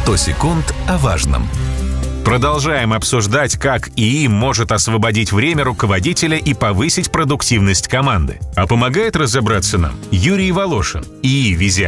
100 секунд о важном. Продолжаем обсуждать, как ИИ может освободить время руководителя и повысить продуктивность команды. А помогает разобраться нам Юрий Волошин, ИИ-визионер